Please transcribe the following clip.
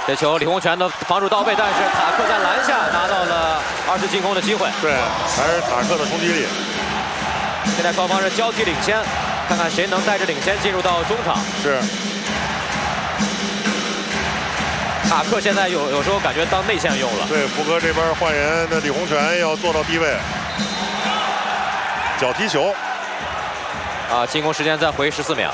这球李洪权的防守到位，但是塔克在篮下拿到了2次进攻的机会。 对，还是塔克的冲击力。 现在双方是交替领先，看看谁能带着领先进入到中场。 是。 塔克现在有时候感觉当内线用了。 对，福哥这边换人，那李洪权要做到低位。脚踢球。 进攻时间再回14秒。